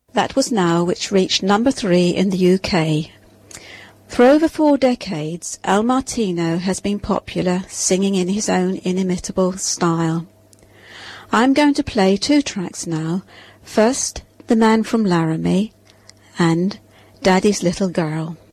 That was Now, which reached number 3 in the UK. For over 4 decades, Al Martino has been popular, singing in his own inimitable style. I'm going to play 2 tracks now. First, The Man from Laramie and Daddy's Little Girl.